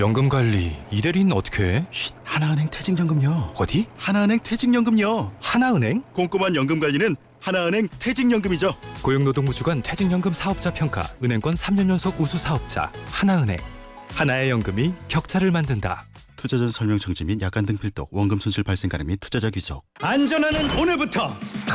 연금 관리 이대리는 어떻게 해? 쉿, 하나은행 퇴직연금요. 어디? 하나은행 퇴직연금요. 하나은행? 꼼꼼한 연금 관리는 하나은행 퇴직연금이죠. 고용노동부 주관 퇴직연금 사업자 평가 은행권 3년 연속 우수 사업자 하나은행. 하나의 연금이 격차를 만든다. 투자 전 설명 정지 및 약관 등 필독, 원금 손실 발생 가능 및 투자자 귀속. 안전하는 오늘부터